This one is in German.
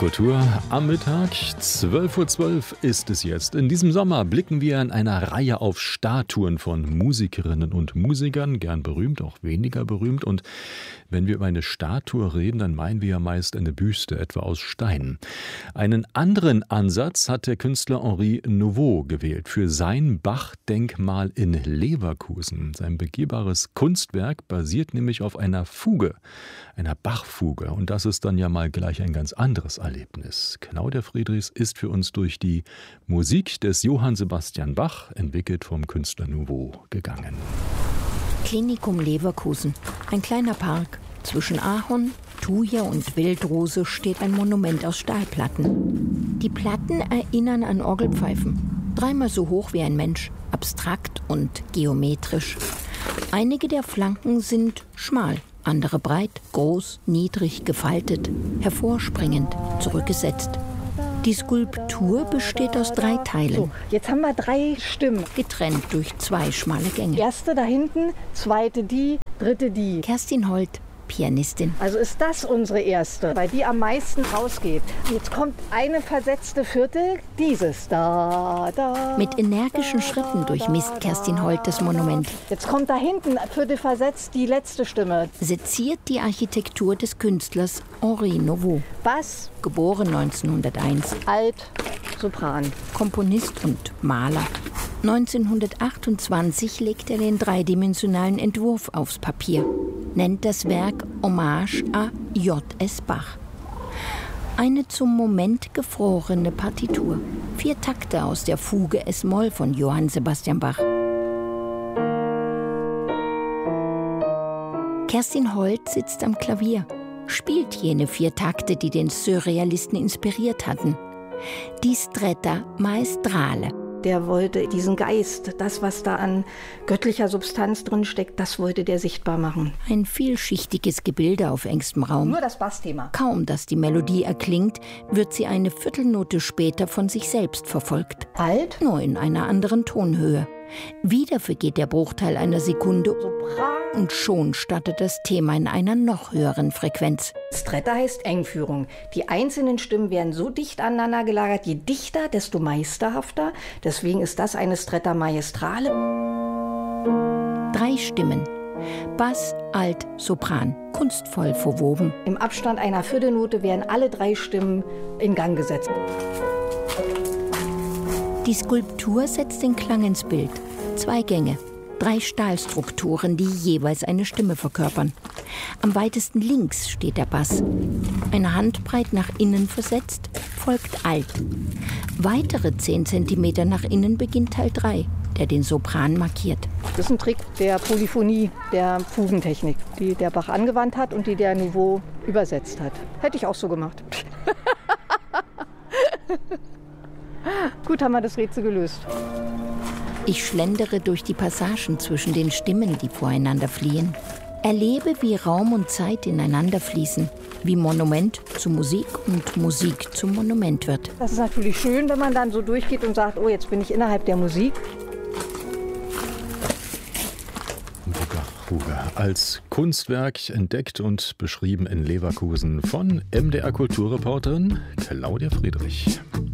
Kultur am Mittag. 12:12 Uhr ist es jetzt. In diesem Sommer blicken wir in einer Reihe auf Statuen von Musikerinnen und Musikern, gern berühmt, auch weniger berühmt. Und wenn wir über eine Statue reden, dann meinen wir ja meist eine Büste, etwa aus Stein. Einen anderen Ansatz hat der Künstler Henri Nouveau gewählt für sein Bach-Denkmal in Leverkusen. Sein begehbares Kunstwerk basiert nämlich auf einer Fuge, einer Bach-Fuge. Und das ist dann ja mal gleich ein ganz anderes Erlebnis. Claudia Friedrichs ist für uns durch die Musik des Johann Sebastian Bach, entwickelt vom Künstler Nouveau, gegangen. Klinikum Leverkusen, ein kleiner Park. Zwischen Ahorn, Thuja und Wildrose steht ein Monument aus Stahlplatten. Die Platten erinnern an Orgelpfeifen. Dreimal so hoch wie ein Mensch, abstrakt und geometrisch. Einige der Flanken sind schmal, andere breit, groß, niedrig, gefaltet, hervorspringend, zurückgesetzt. Die Skulptur besteht aus 3 Teilen. So, jetzt haben wir 3 Stimmen. Getrennt durch 2 schmale Gänge. Erste da hinten, zweite die, dritte die. Kerstin Holt, Pianistin. Also ist das unsere erste, weil die am meisten rausgeht. Jetzt kommt eine versetzte vierte, dieses. Da, da. Mit energischen Schritten durchmisst Kerstin Holt das Monument. Jetzt kommt da hinten, vierte versetzt, die letzte Stimme. Seziert die Architektur des Künstlers Henri Nouveau. Bass, Geboren 1901. Alt, Sopran. Komponist und Maler. 1928 legt er den dreidimensionalen Entwurf aufs Papier, nennt das Werk Hommage à J.S. Bach. Eine zum Moment gefrorene Partitur. 4 Takte aus der Fuge S-Moll von Johann Sebastian Bach. Kerstin Holt sitzt am Klavier, spielt jene 4 Takte, die den Surrealisten inspiriert hatten. Die Stretta Maestrale. Der wollte diesen Geist, das, was da an göttlicher Substanz drin steckt, das wollte der sichtbar machen. Ein vielschichtiges Gebilde auf engstem Raum. Nur das Bassthema. Kaum, dass die Melodie erklingt, wird sie eine Viertelnote später von sich selbst verfolgt. Alt? Nur in einer anderen Tonhöhe. Wieder vergeht der Bruchteil einer Sekunde und schon startet das Thema in einer noch höheren Frequenz. Stretta heißt Engführung. Die einzelnen Stimmen werden so dicht aneinander gelagert, je dichter, desto meisterhafter. Deswegen ist das eine Stretta Maestrale. 3 Stimmen. Bass, Alt, Sopran. Kunstvoll verwoben. Im Abstand einer Viertelnote werden alle 3 Stimmen in Gang gesetzt. Die Skulptur setzt den Klang ins Bild. 2 Gänge, 3 Stahlstrukturen, die jeweils eine Stimme verkörpern. Am weitesten links steht der Bass. Eine Handbreit nach innen versetzt, folgt Alt. Weitere 10 cm nach innen beginnt Teil 3, der den Sopran markiert. Das ist ein Trick der Polyphonie, der Fugentechnik, die der Bach angewandt hat und die der Nouveau übersetzt hat. Hätte ich auch so gemacht. Gut, haben wir das Rätsel gelöst. Ich schlendere durch die Passagen zwischen den Stimmen, die voreinander fliehen. Erlebe, wie Raum und Zeit ineinander fließen, wie Monument zu Musik und Musik zum Monument wird. Das ist natürlich schön, wenn man dann so durchgeht und sagt, oh, jetzt bin ich innerhalb der Musik. Fuge als Kunstwerk entdeckt und beschrieben in Leverkusen von MDR Kulturreporterin Claudia Friedrich.